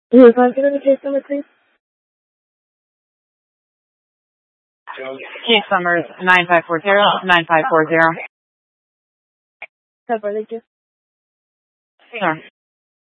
Yes, can I get the case number, please? Case number is 9540-9540. Thank you. Sure.